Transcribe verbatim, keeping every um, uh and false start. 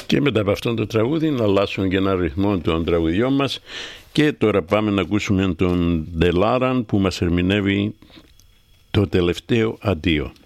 Και μετά από αυτόν το τραγούδι να αλλάσουμε και ένα ρυθμό των τραγουδιών μας και τώρα πάμε να ακούσουμε τον Ντελάραν που μας ερμηνεύει το τελευταίο αντίο.